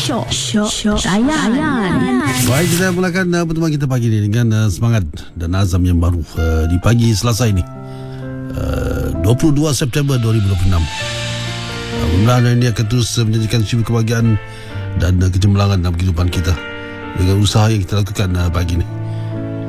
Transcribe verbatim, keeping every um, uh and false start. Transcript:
Syok, syok, syok, layan. Baik, kita mulakan uh, pertemuan kita pagi ini dengan uh, semangat dan azam yang baru uh, di pagi Selasa ini, uh, dua puluh dua September dua ribu dua puluh enam. uh, Mudah-mudahan ini akan terus uh, menjadikan sumber kebahagiaan dan uh, kecemerlangan dalam kehidupan kita dengan usaha yang kita lakukan uh, pagi ini.